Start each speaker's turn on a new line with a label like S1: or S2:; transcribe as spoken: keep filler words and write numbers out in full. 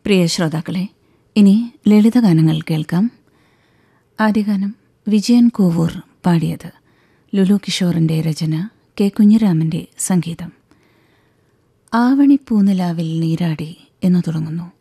S1: പ്രിയ ശ്രോതാക്കളെ, ഇനി ലളിതഗാനങ്ങൾ കേൾക്കാം. ആദ്യഗാനം വിജയൻ കോവൂർ പാടിയത്. ലുലു കിഷോറിൻ്റെ രചന, കെ കുഞ്ഞിരാമൻ്റെ സംഗീതം. ആവണിപ്പൂനിലാവിൽ നീരാടി എന്നു തുടങ്ങുന്നു.